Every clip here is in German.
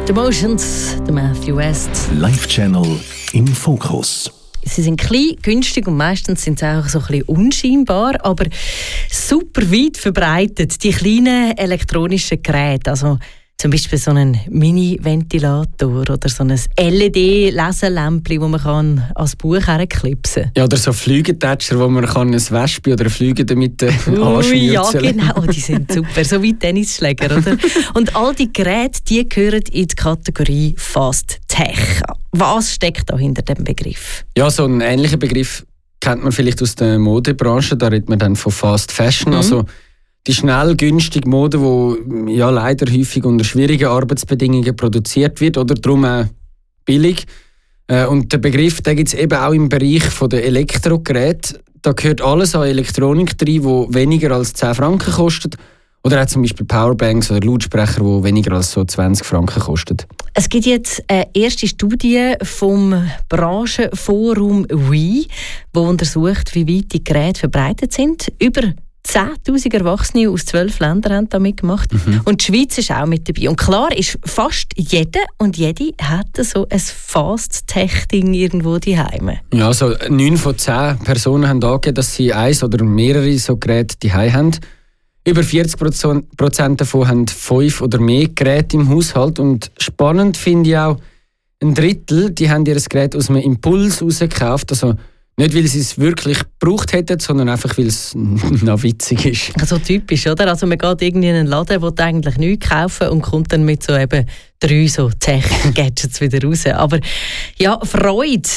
The Motions, der Matthew West. Live Channel im Fokus. Sie sind klein, günstig und meistens sind sie auch so ein bisschen unscheinbar, aber super weit verbreitet. Die kleinen elektronischen Geräte, also zum Beispiel so einen Mini-Ventilator oder so ein LED-Leselämpchen, das man ans Buch herklipsen kann. Ja, oder so Flügeltätscher, wo man ein Wespe oder eine Flüge damit anschnürzeln. Ja, genau, die sind super, so wie Tennisschläger, oder? Und all die Geräte, die gehören in die Kategorie Fast Tech. Was steckt da hinter dem Begriff? Ja, so einen ähnlichen Begriff kennt man vielleicht aus der Modebranche. Da redet man dann von Fast Fashion. Also die schnell günstige Mode, die ja leider häufig unter schwierigen Arbeitsbedingungen produziert wird oder darum auch billig. Und der Begriff gibt es eben auch im Bereich der Elektrogeräte. Da gehört alles an Elektronik rein, die weniger als 10 Franken kostet. Oder auch zum Beispiel Powerbanks oder Lautsprecher, die weniger als so 20 Franken kosten. Es gibt jetzt eine erste Studie vom Branchenforum WE, die untersucht, wie weit die Geräte verbreitet sind. Über 10'000 Erwachsene aus 12 Ländern haben da mitgemacht. Und die Schweiz ist auch mit dabei. Und klar ist, fast jeder und jede hat so ein Fast-Tech-Ding irgendwo daheim. Ja, also 9 von 10 Personen haben angegeben, dass sie eins oder mehrere so Geräte daheim haben. Über 40% davon haben 5 oder mehr Geräte im Haushalt. Und spannend finde ich auch, ein Drittel die haben ihr Gerät aus einem Impuls rausgekauft. Also nicht, weil sie es wirklich gebraucht hätten, sondern einfach, weil es noch witzig ist. Also typisch, oder? Also man geht irgendwie in einen Laden, will eigentlich nichts kaufen und kommt dann mit so eben 3 so Tech-Gadgets wieder raus. Aber ja, die Freude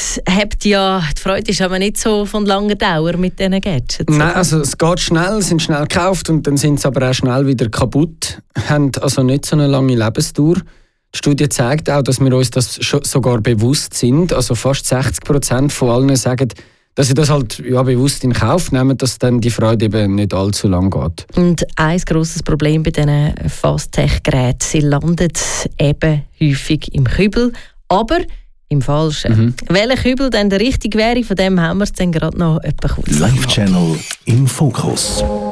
ist aber nicht so von langer Dauer mit diesen Gadgets. Nein, also es geht schnell, sind schnell gekauft und dann sind sie aber auch schnell wieder kaputt. Haben also nicht so eine lange Lebensdauer. Die Studie zeigt auch, dass wir uns das sogar bewusst sind. Also fast 60% von allen sagen, dass sie das halt bewusst in Kauf nehmen, dass dann die Freude eben nicht allzu lang geht. Und ein grosses Problem bei diesen Fast-Tech-Geräten, sie landen eben häufig im Kübel, aber im Falschen. Welcher Kübel denn der richtige wäre, von dem haben wir es dann gerade noch etwa kurz. Live Channel im Fokus.